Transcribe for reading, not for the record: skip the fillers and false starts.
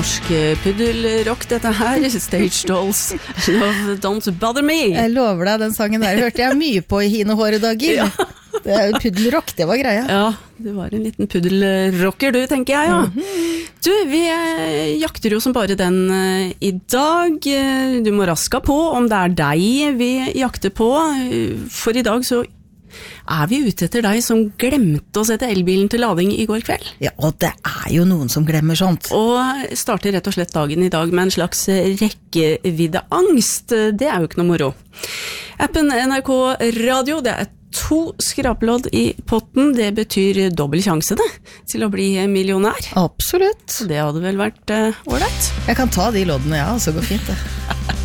norsk puddelrock dette her, Stage Dolls, Love Don't Bother Me. Jeg lover deg, den sangen der hørte jeg mye på i hine håredager. Ja. Det er puddelrock, det var greia. Ja, det var en liten puddelrocker du, tenker jeg, ja. Du, vi jakter jo som bare den i dag. Du må raska på om det er deg vi jakter på, for i dag så er vi ute etter deg som glemte å sette elbilen til lading i går kveld? Ja, og det er jo noen som glemmer sånt. Og starter rett og slett dagen i dag med en slags rekkeviddeangst. Det er jo ikke noe moro. Appen NRK Radio, det er 2 skrapelodd i potten. Det betyr dobbelt sjanse det, til å bli millionær. Absolutt. Det hadde vel vært ålreit. Jeg kan ta de loddene, ja, så går fint det.